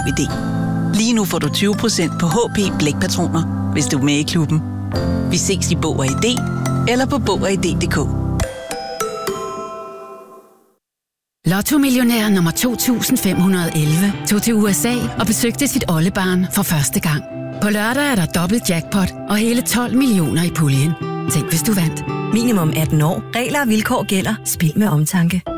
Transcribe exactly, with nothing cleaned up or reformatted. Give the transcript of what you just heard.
idé. Lige nu får du tyve procent på H P blækpatroner, hvis du er med i klubben. Vi ses i Bog og I D eller på bog og i d punktum d k. Lotto-millionær nummer to tusind fem hundrede og elleve tog til U S A og besøgte sit oldebarn for første gang. På lørdag er der dobbelt jackpot og hele tolv millioner i puljen. Tænk, hvis du vandt. Minimum atten år. Regler og vilkår gælder. Spil med omtanke.